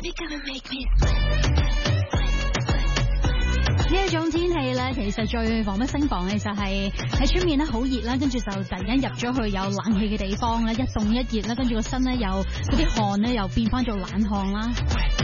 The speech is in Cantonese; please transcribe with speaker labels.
Speaker 1: 呢一種天氣咧，其實最防不勝防嘅就係喺出面咧好熱啦，跟住就突然間入咗去有冷氣嘅地方咧，一凍一熱啦，跟住個身咧又嗰啲汗咧又變翻做冷汗啦。